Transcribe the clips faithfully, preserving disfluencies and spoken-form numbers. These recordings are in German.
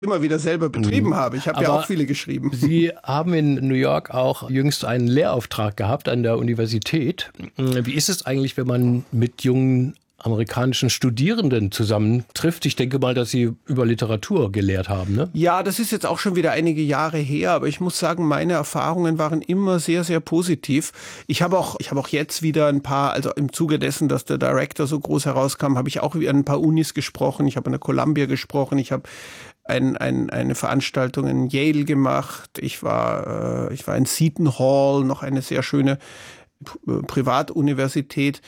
immer wieder selber betrieben habe. Ich habe ja auch viele geschrieben. Sie haben in New York auch jüngst einen Lehrauftrag gehabt an der Universität. Wie ist es eigentlich, wenn man mit jungen amerikanischen Studierenden zusammentrifft? Ich denke mal, dass Sie über Literatur gelehrt haben, ne? Ja, das ist jetzt auch schon wieder einige Jahre her, aber ich muss sagen, meine Erfahrungen waren immer sehr, sehr positiv. Ich habe auch, ich habe auch jetzt wieder ein paar, also im Zuge dessen, dass der Director so groß herauskam, habe ich auch wieder ein paar Unis gesprochen. Ich habe an der Columbia gesprochen. Ich habe ein, ein, eine Veranstaltung in Yale gemacht. Ich war, äh, ich war in Seton Hall, noch eine sehr schöne Privatuniversität.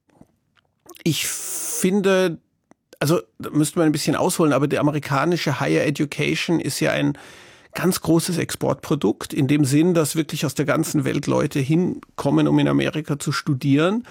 Ich finde, also da müsste man ein bisschen ausholen, aber die amerikanische Higher Education ist ja ein ganz großes Exportprodukt, in dem Sinn, dass wirklich aus der ganzen Welt Leute hinkommen, um in Amerika zu studieren.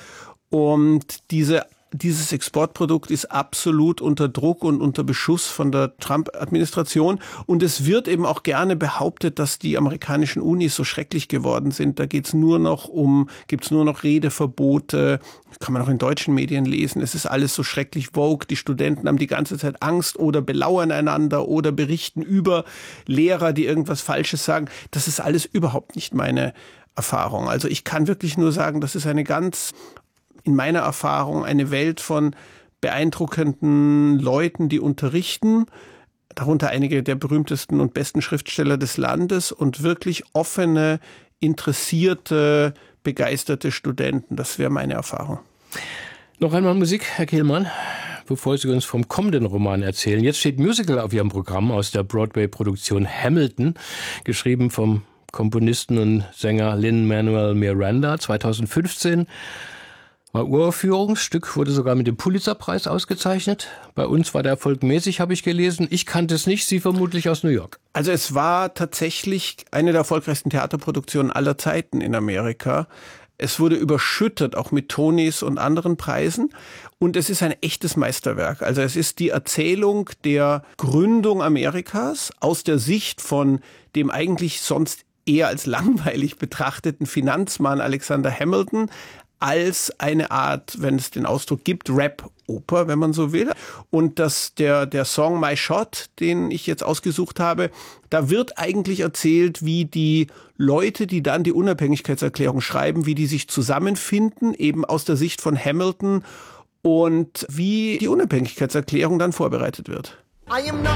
Und diese Dieses Exportprodukt ist absolut unter Druck und unter Beschuss von der Trump-Administration. Und es wird eben auch gerne behauptet, dass die amerikanischen Unis so schrecklich geworden sind. Da geht's nur noch um, gibt's nur noch Redeverbote. Kann man auch in deutschen Medien lesen. Es ist alles so schrecklich woke. Die Studenten haben die ganze Zeit Angst oder belauern einander oder berichten über Lehrer, die irgendwas Falsches sagen. Das ist alles überhaupt nicht meine Erfahrung. Also ich kann wirklich nur sagen, das ist eine ganz in meiner Erfahrung eine Welt von beeindruckenden Leuten, die unterrichten, darunter einige der berühmtesten und besten Schriftsteller des Landes und wirklich offene, interessierte, begeisterte Studenten. Das wäre meine Erfahrung. Noch einmal Musik, Herr Kehlmann, bevor Sie uns vom kommenden Roman erzählen. Jetzt steht Musical auf Ihrem Programm aus der Broadway-Produktion Hamilton, geschrieben vom Komponisten und Sänger Lin-Manuel Miranda, zweitausendfünfzehn. War Uraufführung, Stück wurde sogar mit dem Pulitzerpreis ausgezeichnet. Bei uns war der Erfolg mäßig, habe ich gelesen. Ich kannte es nicht, Sie vermutlich aus New York. Also es war tatsächlich eine der erfolgreichsten Theaterproduktionen aller Zeiten in Amerika. Es wurde überschüttet, auch mit Tonys und anderen Preisen. Und es ist ein echtes Meisterwerk. Also es ist die Erzählung der Gründung Amerikas aus der Sicht von dem eigentlich sonst eher als langweilig betrachteten Finanzmann Alexander Hamilton, als eine Art, wenn es den Ausdruck gibt, Rap-Oper, wenn man so will. Und dass der, der Song My Shot, den ich jetzt ausgesucht habe, da wird eigentlich erzählt, wie die Leute, die dann die Unabhängigkeitserklärung schreiben, wie die sich zusammenfinden, eben aus der Sicht von Hamilton und wie die Unabhängigkeitserklärung dann vorbereitet wird. I am not